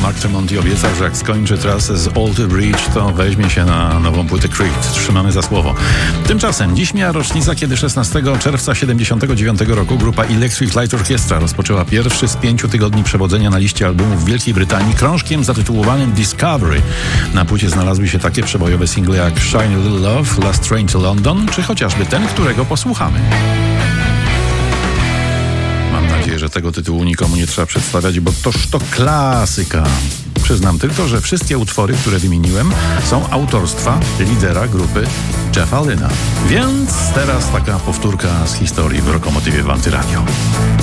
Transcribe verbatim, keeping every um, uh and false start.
Mark Tremonti obiecał, że jak skończy trasę z Alter Bridge, to weźmie się na nową płytę Creed. Trzymamy za słowo. Tymczasem dziś miała rocznica, kiedy szesnastego czerwca siedemdziesiątego dziewiątego roku grupa Electric Light Orchestra rozpoczęła pierwszy z pięciu tygodni przewodzenia na liście albumów w Wielkiej Brytanii krążkiem zatytułowanym Discovery. Na płycie znalazły się takie przebojowe single jak Shiny Little Love, Last Train to London, czy chociażby ten, którego posłuchamy. Mam nadzieję, że tego tytułu nikomu nie trzeba przedstawiać, bo toż to klasyka. Przyznam tylko, że wszystkie utwory, które wymieniłem, są autorstwa lidera grupy Jeffa Lynna. Więc teraz taka powtórka z historii w Lokomotywie w Antyradio.